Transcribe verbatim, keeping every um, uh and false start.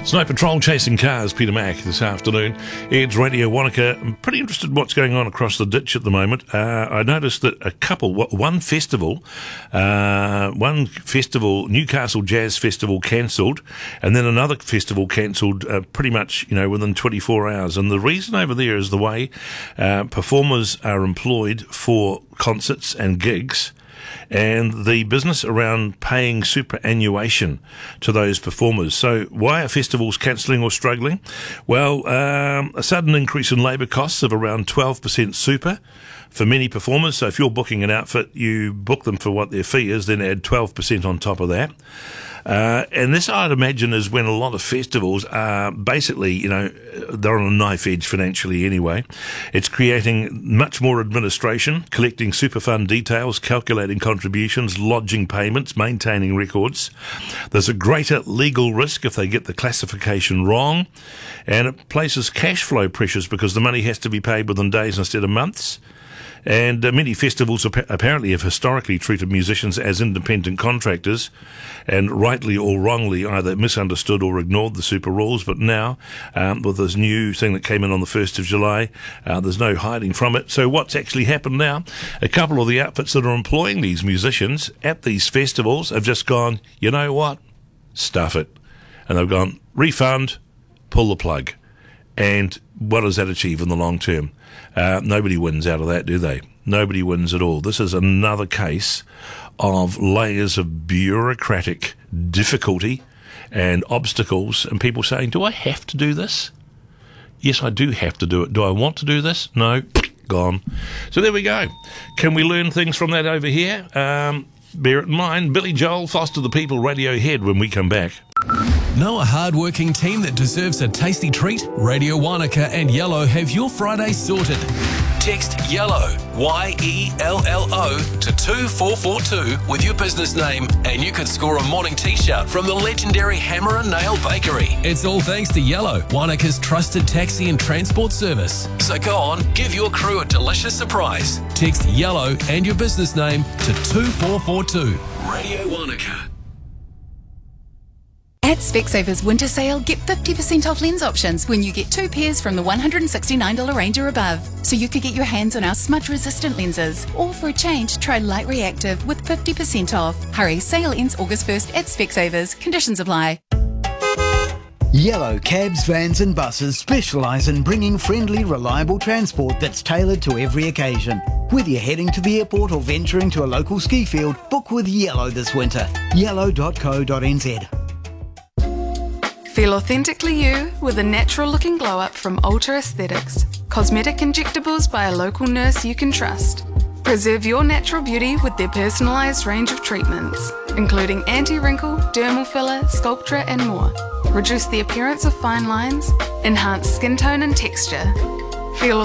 Sniper Patrol chasing cars, Peter Mack this afternoon. Ed's Radio Wanaka. I'm pretty interested in what's going on across the ditch at the moment. Uh, I noticed that a couple, one festival, uh, one festival, Newcastle Jazz Festival cancelled, and then another festival cancelled uh, pretty much, you know, within twenty-four hours. And the reason over there is the way uh, performers are employed for concerts and gigs, and the business around paying superannuation to those performers. So why are festivals cancelling or struggling? Well, um, a sudden increase in labour costs of around twelve percent super for many performers. So if you're booking an outfit, you book them for what their fee is, then add twelve percent on top of that. Uh, and this, I'd imagine, is when a lot of festivals are basically, you know, they're on a knife edge financially anyway. It's creating much more administration, collecting super fund details, calculating contributions, lodging payments, maintaining records. There's a greater legal risk if they get the classification wrong, and it places cash flow pressures because the money has to be paid within days instead of months. And uh, many festivals ap- apparently have historically treated musicians as independent contractors and rightly or wrongly either misunderstood or ignored the super rules. But now, um, with this new thing that came in on the first of July, uh, there's no hiding from it. So what's actually happened now? A couple of the outfits that are employing these musicians at these festivals have just gone, you know what? Stuff it. And they've gone, refund, pull the plug. And what does that achieve in the long term? Uh, nobody wins out of that, do they? Nobody wins at all. This is another case of layers of bureaucratic difficulty and obstacles, and people saying, do I have to do this? Yes, I do have to do it. Do I want to do this? No. Gone. So there we go. Can we learn things from that over here? Um, bear it in mind. Billy Joel, Foster the People, Radiohead when we come back. Know a hard-working team that deserves a tasty treat? Radio Wanaka and Yellow have your Friday sorted. Text YELLOW, Y E L L O, to two four four two with your business name and you could score a morning t-shirt from the legendary Hammer and Nail Bakery. It's all thanks to Yellow, Wanaka's trusted taxi and transport service. So go on, give your crew a delicious surprise. Text YELLOW and your business name to two four four two. Radio Wanaka. At Specsavers Winter Sale, get fifty percent off lens options when you get two pairs from the one hundred sixty-nine dollars range or above. So you could get your hands on our smudge-resistant lenses. Or for a change, try Light Reactive with fifty percent off. Hurry, sale ends August first at Specsavers. Conditions apply. Yellow Cabs, Vans and Buses specialise in bringing friendly, reliable transport that's tailored to every occasion. Whether you're heading to the airport or venturing to a local ski field, book with Yellow this winter. yellow dot co dot n z. Feel authentically you with a natural-looking glow-up from Ultra Aesthetics. Cosmetic injectables by a local nurse you can trust. Preserve your natural beauty with their personalised range of treatments, including anti-wrinkle, dermal filler, Sculptra and more. Reduce the appearance of fine lines, enhance skin tone and texture. Feel